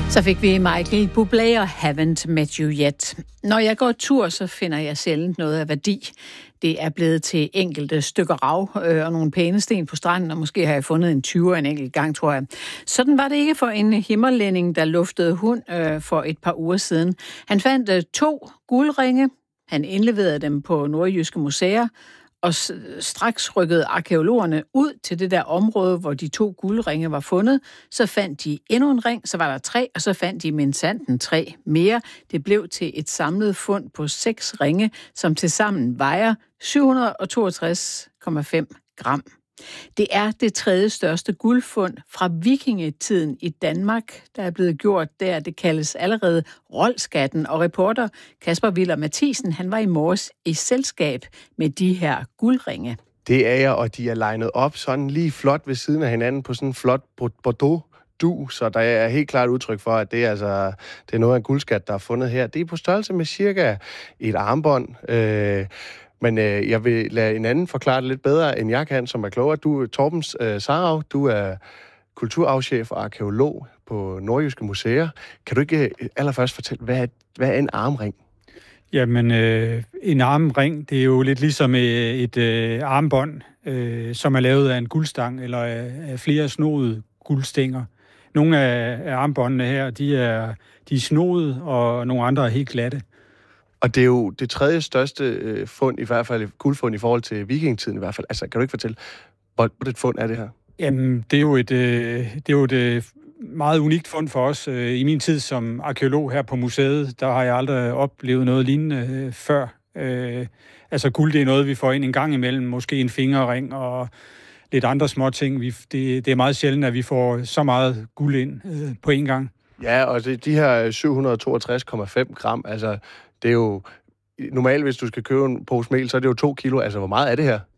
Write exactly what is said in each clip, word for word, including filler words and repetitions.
Så fik vi Michael Bublé og Haven't Met You Yet. Når jeg går tur, så finder jeg sjældent noget af værdi. Det er blevet til enkelte stykker rav øh, og nogle pæne sten på stranden, og måske har jeg fundet en tyver en enkelt gang, tror jeg. Sådan var det ikke for en himmerlænding, der luftede hund øh, for et par uger siden. Han fandt øh, to guldringe. Han indleverede dem på nordjyske museer, og straks rykkede arkæologerne ud til det der område, hvor de to guldringe var fundet. Så fandt de endnu en ring, så var der tre, og så fandt de minsandten tre mere. Det blev til et samlet fund på seks ringe, som tilsammen vejer syv hundrede toogtres komma fem gram. Det er det tredje største guldfund fra vikingetiden i Danmark, der er blevet gjort der. Det kaldes allerede Roldskatten, og reporter Kasper Willer Mathisen, han var i morges i selskab med de her guldringe. Det er jeg, og de er legnet op sådan lige flot ved siden af hinanden på sådan en flot Bordeaux du, så der er helt klart udtryk for, at det er, altså, det er noget af en guldskat, der er fundet her. Det er på størrelse med cirka et armbånd. Øh, men øh, jeg vil lade en anden forklare det lidt bedre, end jeg kan, som er klogere. Du er Torben øh, Sarau, du er kulturarvschef og arkeolog på Nordjyske Museer. Kan du ikke øh, allerførst fortælle, hvad er, hvad er en armring? Jamen, øh, en armring, det er jo lidt ligesom et, et øh, armbånd, øh, som er lavet af en guldstang eller af, af flere snodede guldstænger. Nogle af, af armbåndene her, de er, de er snoede, og nogle andre er helt glatte. Og det er jo det tredje største øh, fund, i hvert fald guldfund i forhold til vikingetiden i hvert fald. Altså, kan du ikke fortælle, hvor, hvor det fund er det her? Jamen, det er jo et, øh, det er jo et øh, meget unikt fund for os. I min tid som arkeolog her på museet, der har jeg aldrig oplevet noget lignende øh, før. Øh, altså, guld, det er noget, vi får ind en gang imellem. Måske en fingerring og lidt andre små ting. Vi, det, det er meget sjældent, at vi får så meget guld ind øh, på én gang. Ja, og det, de her syv hundrede toogtres komma fem gram, altså, det er jo normalt, hvis du skal købe en pose mel, så er det jo to kilo. Altså, hvor meget er det her?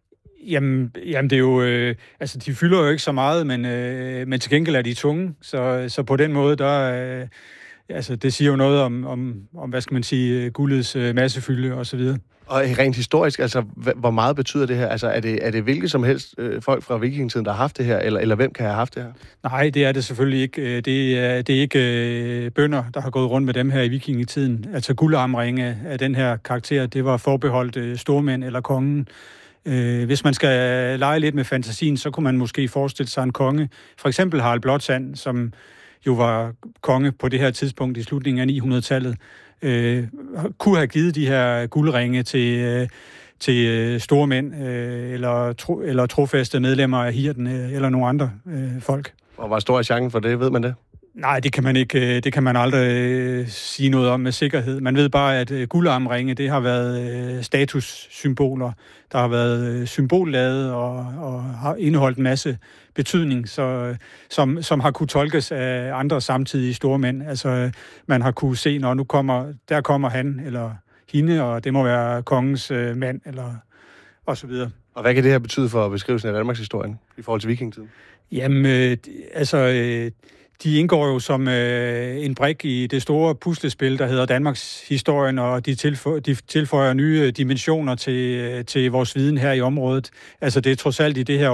Jamen, jamen det er jo... Øh, altså, de fylder jo ikke så meget, men, øh, men til gengæld er de tunge. Så, så på den måde, der... Øh, altså, det siger jo noget om, om, om hvad skal man sige, guldets øh, massefylde og så videre. Og rent historisk, altså, hvor meget betyder det her? Altså, er det, er det hvilket som helst øh, folk fra vikingetiden, der har haft det her, eller, eller hvem kan have haft det her? Nej, det er det selvfølgelig ikke. Det er, det er ikke øh, bønder, der har gået rundt med dem her i vikingetiden. Altså, guldarmringe af den her karakter, det var forbeholdt øh, stormænd eller kongen. Øh, hvis man skal lege lidt med fantasien, så kunne man måske forestille sig en konge. For eksempel Harald Blåtand, som jo var konge på det her tidspunkt i slutningen af ni hundrede-tallet, øh, kunne have givet de her guldringe til, øh, til øh, store mænd, øh, eller, tro, eller trofaste medlemmer af hirden, øh, eller nogle andre øh, folk. Og hvor stor er chancen for det, ved man det? Nej, det kan man ikke. Det kan man aldrig øh, sige noget om med sikkerhed. Man ved bare, at øh, guldarmringe, det har været øh, statussymboler. Der har været øh, symbolladet og, og har indeholdt en masse betydning, så, øh, som, som har kunne tolkes af andre samtidige store mænd. Altså, øh, man har kunne se, når nu kommer, der kommer han eller hende, og det må være kongens øh, mand, eller og så videre. Og hvad kan det her betyde for beskrivelsen af Danmarks historie i forhold til vikingetiden? Jamen, øh, altså... Øh, De indgår jo som øh, en brik i det store puslespil, der hedder Danmarks historien, og de, tilfø- de tilføjer nye dimensioner til, til vores viden her i området. Altså det er trods alt i det her